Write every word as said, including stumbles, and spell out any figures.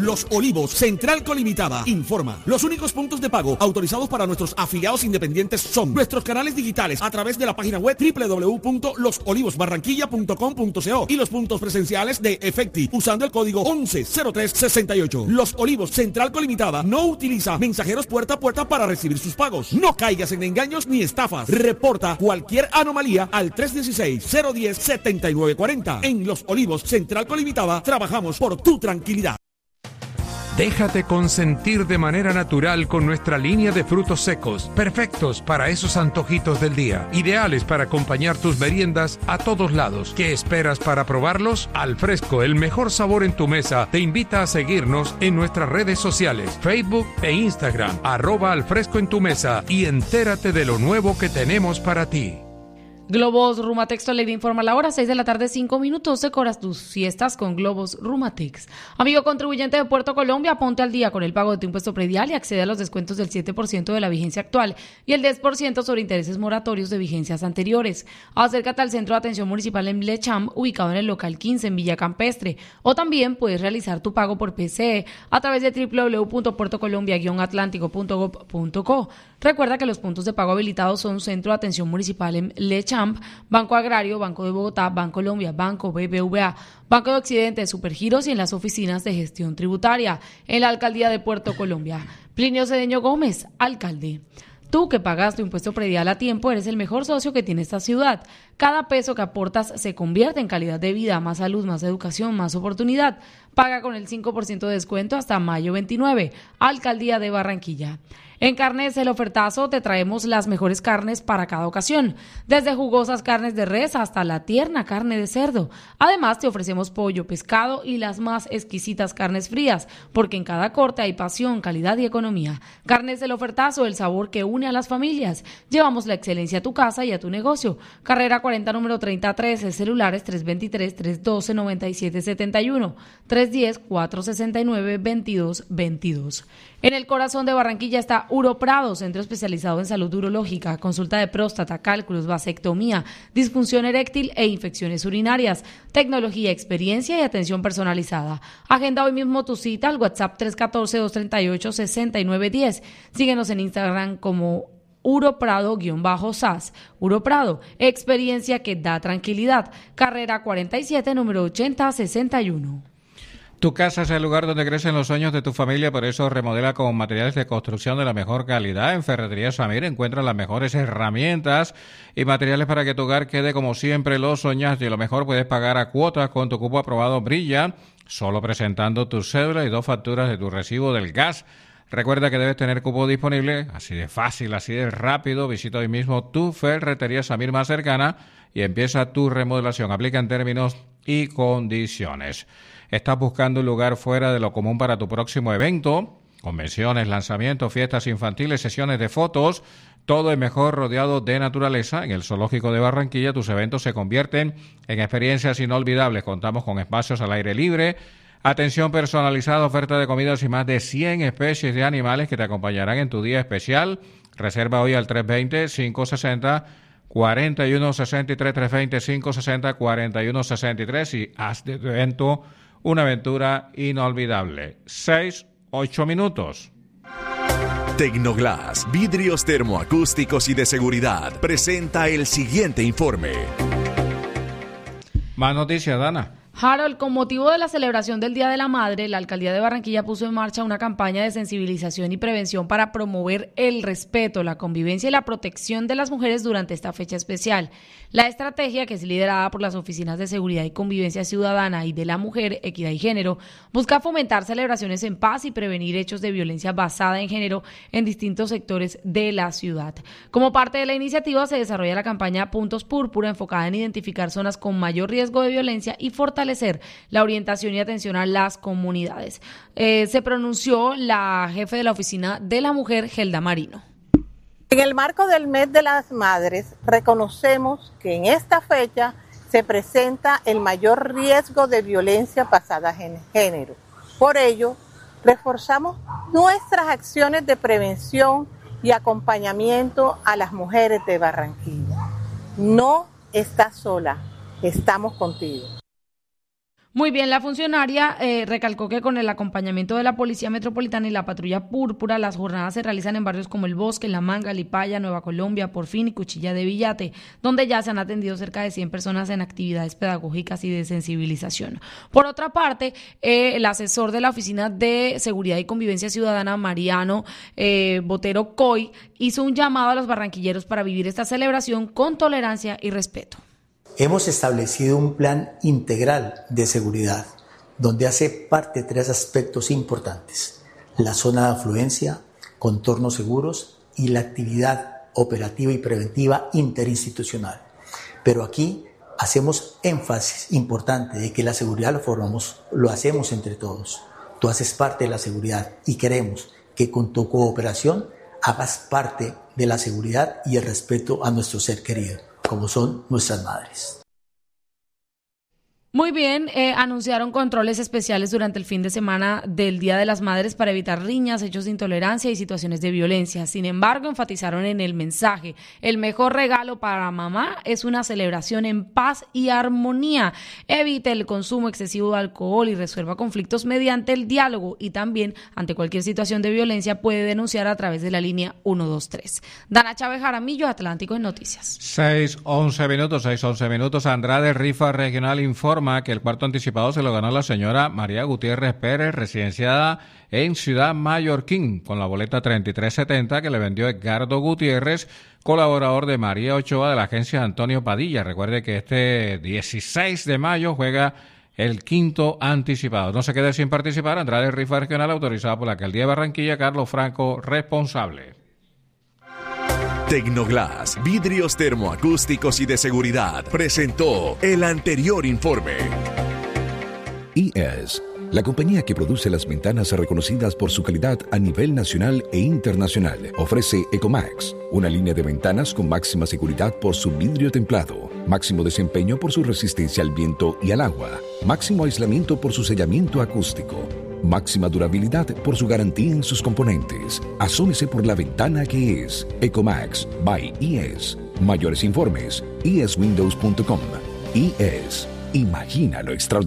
Los Olivos, Central Colimitada, informa. Los únicos puntos de pago autorizados para nuestros afiliados independientes son nuestros canales digitales a través de la página web doble u doble u doble u punto los olivos barranquilla punto com punto co y los puntos presenciales de Efecti usando el código once cero tres sesenta y ocho. Los Olivos, Central Colimitada, no utiliza mensajeros puerta a puerta para recibir sus pagos. No caigas en engaños ni estafas. Reporta cualquier anomalía al tres uno seis, cero uno cero, siete nueve cuatro cero. En Los Olivos, Central Colimitada, trabajamos por tu tranquilidad. Déjate consentir de manera natural con nuestra línea de frutos secos, perfectos para esos antojitos del día, ideales para acompañar tus meriendas a todos lados. ¿Qué esperas para probarlos? Al Fresco, el mejor sabor en tu mesa, te invita a seguirnos en nuestras redes sociales, Facebook e Instagram, arroba Al Fresco en tu mesa, y entérate de lo nuevo que tenemos para ti. Globos Rumatex le informa la hora, seis de la tarde, cinco minutos. Decoras tus fiestas con Globos Rumatex. Amigo contribuyente de Puerto Colombia, ponte al día con el pago de tu impuesto predial y accede a los descuentos del siete por ciento de la vigencia actual y el diez por ciento sobre intereses moratorios de vigencias anteriores. Acércate al Centro de Atención Municipal en Lecham, ubicado en el local quince en Villa Campestre, o también puedes realizar tu pago por P C E a través de doble u doble u doble u punto puerto colombia guion atlántico punto gob punto co. Recuerda que los puntos de pago habilitados son Centro de Atención Municipal en Lecham, Banco Agrario, Banco de Bogotá, Banco Colombia, Banco B B V A, Banco de Occidente, Supergiros y en las oficinas de gestión tributaria, en la Alcaldía de Puerto Colombia. Plinio Cedeño Gómez, alcalde. Tú que pagas tu impuesto predial a tiempo eres el mejor socio que tiene esta ciudad. Cada peso que aportas se convierte en calidad de vida, más salud, más educación, más oportunidad. Paga con el cinco por ciento de descuento hasta mayo veintinueve. Alcaldía de Barranquilla. En Carnes El Ofertazo te traemos las mejores carnes para cada ocasión, desde jugosas carnes de res hasta la tierna carne de cerdo. Además te ofrecemos pollo, pescado y las más exquisitas carnes frías, porque en cada corte hay pasión, calidad y economía. Carnes El Ofertazo, el sabor que une a las familias. Llevamos la excelencia a tu casa y a tu negocio. Carrera cuarenta, número treinta y tres, celulares tres dos tres, tres uno dos, nueve siete siete uno, tres uno cero, cuatro seis nueve, veintidós veintidós. En el corazón de Barranquilla está Uroprado, centro especializado en salud urológica, consulta de próstata, cálculos, vasectomía, disfunción eréctil e infecciones urinarias, tecnología, experiencia y atención personalizada. Agenda hoy mismo tu cita al WhatsApp tres uno cuatro, dos tres ocho, seis nueve uno cero. Síguenos en Instagram como Uroprado-S A S. Uroprado, experiencia que da tranquilidad. Carrera cuarenta y siete, número ochenta sesenta y uno. Tu casa es el lugar donde crecen los sueños de tu familia, por eso remodela con materiales de construcción de la mejor calidad. En Ferretería Samir encuentras las mejores herramientas y materiales para que tu hogar quede como siempre lo soñaste. Y lo mejor, puedes pagar a cuotas con tu cupo aprobado Brilla, solo presentando tu cédula y dos facturas de tu recibo del gas. Recuerda que debes tener cupo disponible, así de fácil, así de rápido. Visita hoy mismo tu Ferretería Samir más cercana y empieza tu remodelación. Aplica en términos y condiciones. ¿Estás buscando un lugar fuera de lo común para tu próximo evento? Convenciones, lanzamientos, fiestas infantiles, sesiones de fotos, todo es mejor rodeado de naturaleza. En el Zoológico de Barranquilla tus eventos se convierten en experiencias inolvidables. Contamos con espacios al aire libre, atención personalizada, oferta de comidas y más de cien especies de animales que te acompañarán en tu día especial. Reserva hoy al tres dos cero, cinco seis cero, cuatro uno seis tres, tres dos cero, cinco seis cero, cuatro uno seis tres y haz de tu evento una aventura inolvidable. Seis, ocho minutos. Tecnoglass, vidrios termoacústicos y de seguridad, presenta el siguiente informe. Más noticias, Dana. Harold, con motivo de la celebración del Día de la Madre, la Alcaldía de Barranquilla puso en marcha una campaña de sensibilización y prevención para promover el respeto, la convivencia y la protección de las mujeres durante esta fecha especial. La estrategia, que es liderada por las Oficinas de Seguridad y Convivencia Ciudadana y de la Mujer, Equidad y Género, busca fomentar celebraciones en paz y prevenir hechos de violencia basada en género en distintos sectores de la ciudad. Como parte de la iniciativa, se desarrolla la campaña Puntos Púrpura, enfocada en identificar zonas con mayor riesgo de violencia y fortalecer la orientación y atención a las comunidades. Eh, se pronunció la jefe de la Oficina de la Mujer, Gelda Marino. En el marco del Mes de las Madres, reconocemos que en esta fecha se presenta el mayor riesgo de violencia basada en género. Por ello, reforzamos nuestras acciones de prevención y acompañamiento a las mujeres de Barranquilla. No estás sola, estamos contigo. Muy bien, la funcionaria eh, recalcó que con el acompañamiento de la Policía Metropolitana y la Patrulla Púrpura, las jornadas se realizan en barrios como El Bosque, La Manga, Lipaya, Nueva Colombia, Porfín y Cuchilla de Villate, donde ya se han atendido cerca de cien personas en actividades pedagógicas y de sensibilización. Por otra parte, eh, el asesor de la Oficina de Seguridad y Convivencia Ciudadana, Mariano eh, Botero Coy, hizo un llamado a los barranquilleros para vivir esta celebración con tolerancia y respeto. Hemos establecido un plan integral de seguridad, donde hace parte tres aspectos importantes: la zona de afluencia, contornos seguros y la actividad operativa y preventiva interinstitucional. Pero aquí hacemos énfasis importante de que la seguridad lo formamos, lo hacemos entre todos. Tú haces parte de la seguridad y queremos que con tu cooperación hagas parte de la seguridad y el respeto a nuestro ser querido, como son nuestras madres. Muy bien, eh, anunciaron controles especiales durante el fin de semana del Día de las Madres para evitar riñas, hechos de intolerancia y situaciones de violencia. Sin embargo, enfatizaron en el mensaje: el mejor regalo para mamá es una celebración en paz y armonía. Evite el consumo excesivo de alcohol y resuelva conflictos mediante el diálogo, y también ante cualquier situación de violencia puede denunciar a través de la línea uno dos tres. Dana Chávez Jaramillo, Atlántico en Noticias. seis once minutos, seis once minutos. Andrade Rifa Regional informa que el cuarto anticipado se lo ganó la señora María Gutiérrez Pérez, residenciada en Ciudad Mallorquín, con la boleta treinta y tres setenta que le vendió Edgardo Gutiérrez, colaborador de María Ochoa de la agencia Antonio Padilla. Recuerde que este dieciséis de mayo juega el quinto anticipado. No se quede sin participar. Andrade Rifa Regional, autorizado por la Alcaldía de Barranquilla. Carlos Franco, responsable. Tecnoglass, vidrios termoacústicos y de seguridad, presentó el anterior informe. I E S, la compañía que produce las ventanas reconocidas por su calidad a nivel nacional e internacional, ofrece Ecomax, una línea de ventanas con máxima seguridad por su vidrio templado, máximo desempeño por su resistencia al viento y al agua, máximo aislamiento por su sellamiento acústico, máxima durabilidad por su garantía en sus componentes. Asómese por la ventana que es Ecomax by I E S. Mayores informes, i e s windows punto com. I E S. Imagina lo extraordinario.